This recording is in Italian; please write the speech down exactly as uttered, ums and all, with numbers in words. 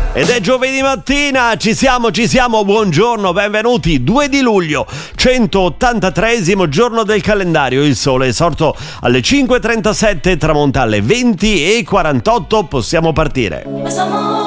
Ed è giovedì mattina, ci siamo, ci siamo, buongiorno, benvenuti, due di luglio, centottantatreesimo giorno del calendario, il sole è sorto alle cinque e trentasette, tramonta alle venti e quarantotto, possiamo partire.